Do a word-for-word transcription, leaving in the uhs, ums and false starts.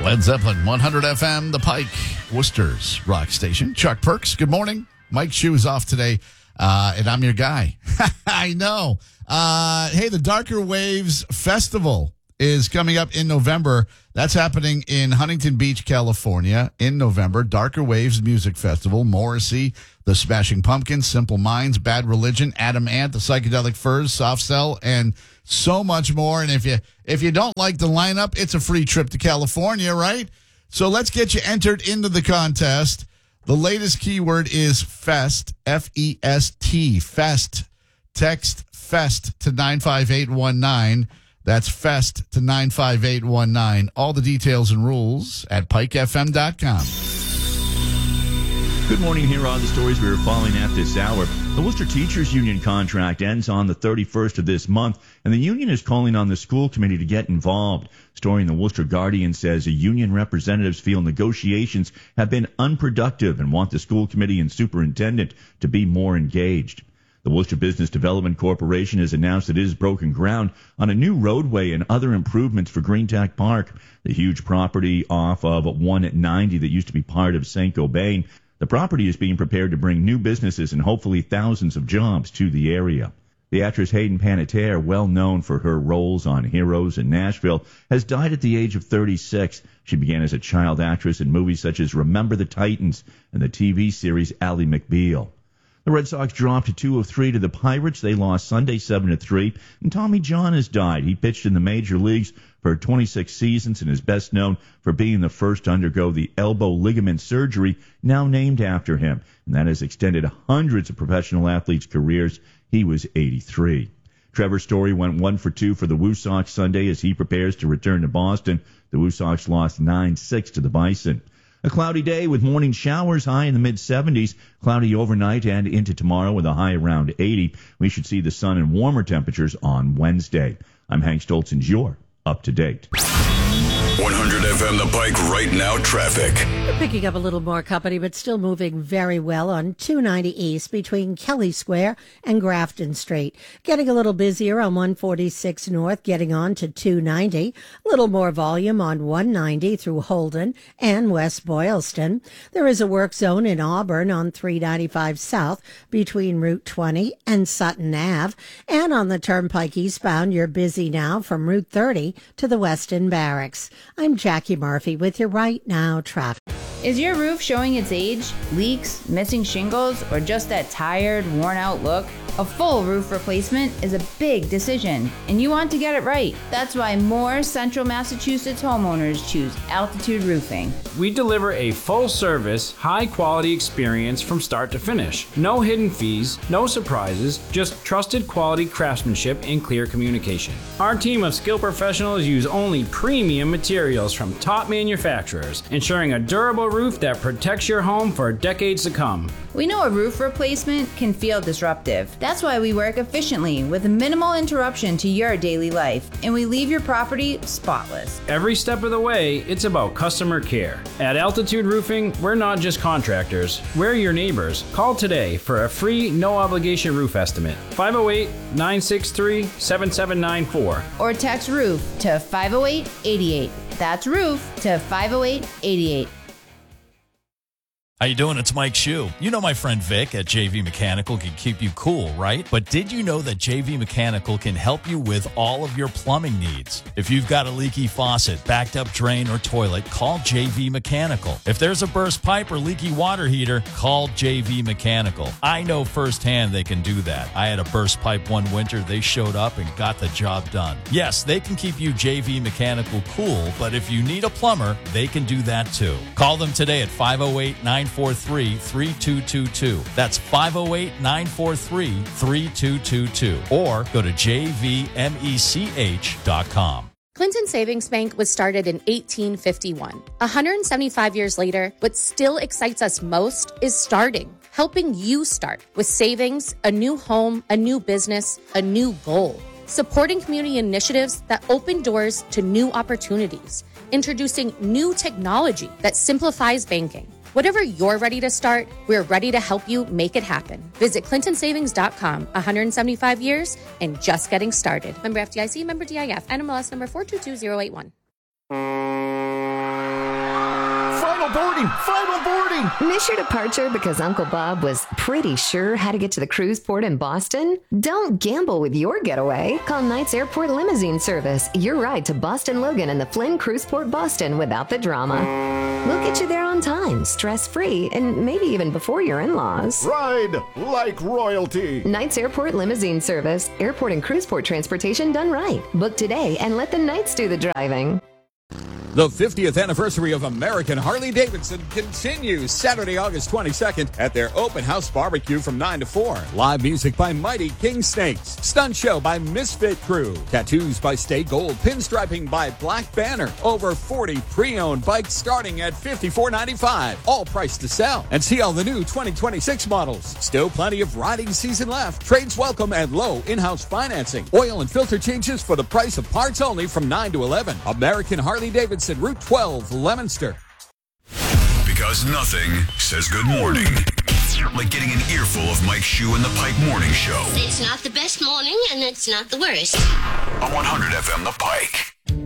Led Zeppelin, one hundred F M, The Pike, Worcester's rock station. Chuck Perks, good morning. Mike Shue is off today, uh, and I'm your guy. I know. Uh, hey, the Darker Waves Festival is coming up in November. That's happening in Huntington Beach, California in November. Darker Waves Music Festival. Morrissey, The Smashing Pumpkins, Simple Minds, Bad Religion, Adam Ant, The Psychedelic Furs, Soft Cell, and so much more. And if you if you don't like the lineup, it's a free trip to California, right? So let's get you entered into the contest. The latest keyword is FEST, F E S T, FEST. Text FEST to nine five eight one nine. That's FEST to nine five eight one nine. All the details and rules at pike f m dot com. Good morning. Here are the stories we are following at this hour. The Worcester Teachers Union contract ends on the thirty-first of this month, and the union is calling on the school committee to get involved. Story in the Worcester Guardian says the union representatives feel negotiations have been unproductive and want the school committee and superintendent to be more engaged. The Worcester Business Development Corporation has announced that it has broken ground on a new roadway and other improvements for Greentech Park, the huge property off of one ninety that used to be part of Saint Gobain. The property is being prepared to bring new businesses and hopefully thousands of jobs to the area. The actress Hayden Panettiere, well known for her roles on Heroes and Nashville, has died at the age of thirty-six. She began as a child actress in movies such as Remember the Titans and the T V series Ally McBeal. The Red Sox dropped two of three to the Pirates. They lost Sunday seven to three, and Tommy John has died. He pitched in the major leagues for twenty-six seasons and is best known for being the first to undergo the elbow ligament surgery now named after him, and that has extended hundreds of professional athletes' careers. He was eighty-three. Trevor Story went one for two for the Woo Sox Sunday as he prepares to return to Boston. The Woo Sox lost nine six to the Bison. A cloudy day with morning showers, high in the mid-seventies. Cloudy overnight and into tomorrow with a high around eighty. We should see the sun and warmer temperatures on Wednesday. I'm Hank Stoltz, and you're up to date. one hundred F M The Pike right now traffic. We're picking up a little more company, but still moving very well on two ninety East between Kelly Square and Grafton Street. Getting a little busier on one forty-six North, getting on to two ninety. A little more volume on one ninety through Holden and West Boylston. There is a work zone in Auburn on three ninety-five South between Route twenty and Sutton Avenue. And on the Turnpike eastbound, you're busy now from Route thirty to the Weston Barracks. I'm Jackie Murphy with your Right Now traffic. Is your roof showing its age, leaks, missing shingles, or just that tired, worn-out look? A full roof replacement is a big decision, and you want to get it right. That's why more Central Massachusetts homeowners choose Altitude Roofing. We deliver a full-service, high-quality experience from start to finish. No hidden fees, no surprises, just trusted quality craftsmanship and clear communication. Our team of skilled professionals use only premium materials from top manufacturers, ensuring a durable roof that protects your home for decades to come. We know a roof replacement can feel disruptive. That's why we work efficiently with minimal interruption to your daily life, and we leave your property spotless. Every step of the way, it's about customer care. At Altitude Roofing, we're not just contractors, we're your neighbors. Call today for a free, no-obligation roof estimate. five oh eight, nine six three, seven seven nine four. Or text ROOF to five oh eight, eight eight. That's ROOF to five oh eight, eight eight. How you doing? It's Mike Shue. You know my friend Vic at J V Mechanical can keep you cool, right? But did you know that J V Mechanical can help you with all of your plumbing needs? If you've got a leaky faucet, backed up drain, or toilet, call J V Mechanical. If there's a burst pipe or leaky water heater, call J V Mechanical. I know firsthand they can do that. I had a burst pipe one winter. They showed up and got the job done. Yes, they can keep you J V Mechanical cool, but if you need a plumber, they can do that too. Call them today at five oh eight, nine four three, three two two two. That's five oh eight, nine four three, three two two two. Or go to j v mech dot com. Clinton Savings Bank was started in eighteen fifty-one. one hundred seventy-five years later, what still excites us most is starting, helping you start with savings, a new home, a new business, a new goal. Supporting community initiatives that open doors to new opportunities, introducing new technology that simplifies banking. Whatever you're ready to start, we're ready to help you make it happen. Visit clinton savings dot com. one hundred seventy-five years and just getting started. Member F D I C, member D I F, N M L S number four two two zero eight one. Final boarding! Final boarding! Miss your departure because Uncle Bob was pretty sure how to get to the cruise port in Boston? Don't gamble with your getaway. Call Knights Airport Limousine Service. Your ride to Boston Logan and the Flynn Cruise Port Boston without the drama. We'll get you there on time, stress-free, and maybe even before your in-laws. Ride like royalty. Knights Airport Limousine Service. Airport and cruise port transportation done right. Book today and let the Knights do the driving. The fiftieth anniversary of American Harley-Davidson continues Saturday, August twenty-second at their open house barbecue from nine to four. Live music by Mighty King Snakes. Stunt show by Misfit Crew. Tattoos by Stay Gold. Pinstriping by Black Banner. Over forty pre-owned bikes starting at fifty-four ninety-five. All priced to sell. And see all the new twenty twenty-six models. Still plenty of riding season left. Trades welcome and low in-house financing. Oil and filter changes for the price of parts only from nine to eleven. American Harley-Davidson. Route twelve, Leominster. Because nothing says good morning like getting an earful of Mike Shue and the Pike Morning Show. It's not the best morning, and it's not the worst. On one hundred F M, The Pike.